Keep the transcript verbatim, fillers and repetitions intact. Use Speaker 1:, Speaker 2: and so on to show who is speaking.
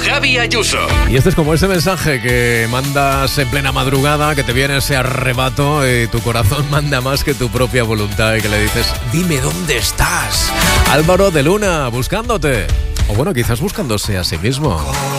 Speaker 1: Javi Ayuso.
Speaker 2: Y este es como ese mensaje que mandas en plena madrugada, que te viene ese arrebato y tu corazón manda más que tu propia voluntad y que le dices, dime dónde estás. Álvaro de Luna, buscándote. O bueno, quizás buscándose a sí mismo.